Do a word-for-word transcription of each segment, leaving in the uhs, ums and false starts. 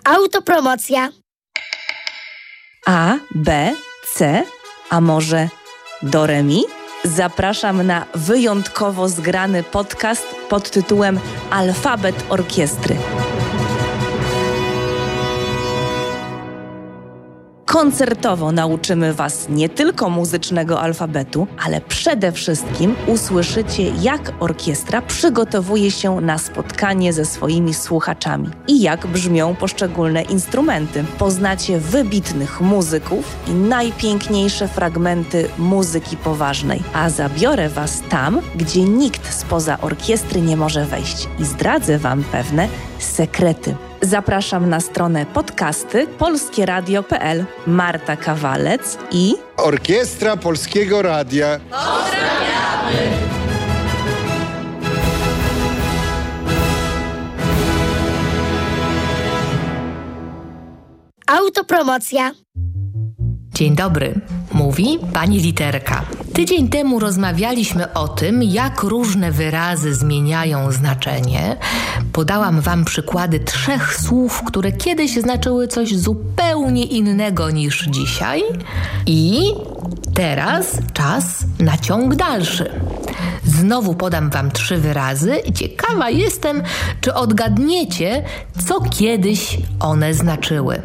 Autopromocja. A, B, C, a może do re mi? Zapraszam na wyjątkowo zgrany podcast pod tytułem Alfabet Orkiestry. Koncertowo nauczymy Was nie tylko muzycznego alfabetu, ale przede wszystkim usłyszycie, jak orkiestra przygotowuje się na spotkanie ze swoimi słuchaczami i jak brzmią poszczególne instrumenty. Poznacie wybitnych muzyków i najpiękniejsze fragmenty muzyki poważnej, a zabiorę Was tam, gdzie nikt spoza orkiestry nie może wejść i zdradzę Wam pewne sekrety. Zapraszam na stronę podcasty polskie radio kropka pe el. Marta Kawalec i Orkiestra Polskiego Radia. Pozdrawiamy! Autopromocja. Dzień dobry, mówi pani Literka. Tydzień temu rozmawialiśmy o tym, jak różne wyrazy zmieniają znaczenie. Podałam wam przykłady trzech słów, które kiedyś znaczyły coś zupełnie innego niż dzisiaj. I teraz czas na ciąg dalszy. Znowu podam wam trzy wyrazy i ciekawa jestem, czy odgadniecie, co kiedyś one znaczyły.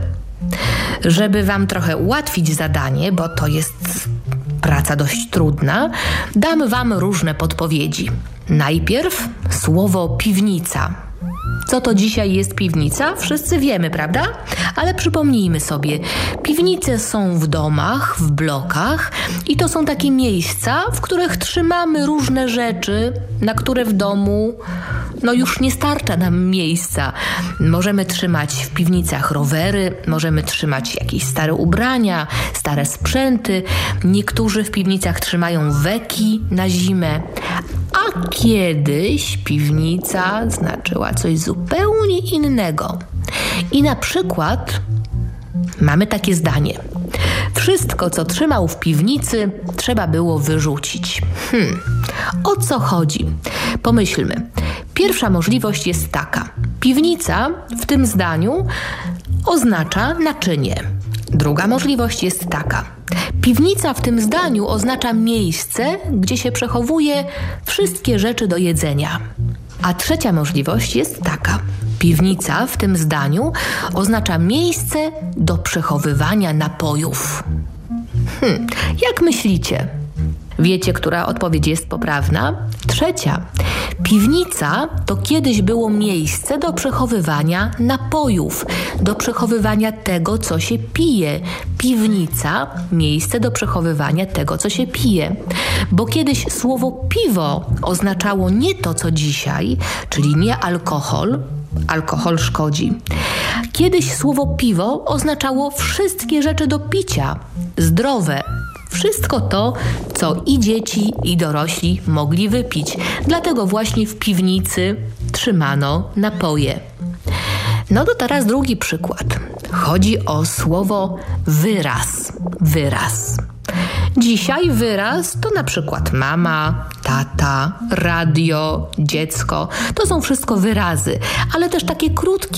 Żeby wam trochę ułatwić zadanie, bo to jest praca dość trudna, dam wam różne podpowiedzi. Najpierw słowo piwnica. Co to dzisiaj jest piwnica? Wszyscy wiemy, prawda? Ale przypomnijmy sobie. Piwnice są w domach, w blokach i to są takie miejsca, w których trzymamy różne rzeczy, na które w domu no już nie starcza nam miejsca. Możemy trzymać w piwnicach rowery, możemy trzymać jakieś stare ubrania, stare sprzęty. Niektórzy w piwnicach trzymają weki na zimę. A kiedyś piwnica znaczyła coś zupełnie innego. I na przykład mamy takie zdanie. Wszystko, co trzymał w piwnicy, trzeba było wyrzucić. Hmm, o co chodzi? Pomyślmy. Pierwsza możliwość jest taka. Piwnica w tym zdaniu oznacza naczynie. Druga możliwość jest taka. Piwnica w tym zdaniu oznacza miejsce, gdzie się przechowuje wszystkie rzeczy do jedzenia. A trzecia możliwość jest taka. Piwnica w tym zdaniu oznacza miejsce do przechowywania napojów. Hmm, jak myślicie? Wiecie, która odpowiedź jest poprawna? Trzecia. Piwnica to kiedyś było miejsce do przechowywania napojów, do przechowywania tego, co się pije. Piwnica, miejsce do przechowywania tego, co się pije. Bo kiedyś słowo piwo oznaczało nie to, co dzisiaj, czyli nie alkohol. Alkohol szkodzi. Kiedyś słowo piwo oznaczało wszystkie rzeczy do picia, zdrowe. Wszystko to, co i dzieci, i dorośli mogli wypić. Dlatego właśnie w piwnicy trzymano napoje. No to teraz drugi przykład. Chodzi o słowo wyraz. Wyraz. Dzisiaj wyraz to na przykład mama, tata, radio, dziecko. To są wszystko wyrazy, ale też takie krótkie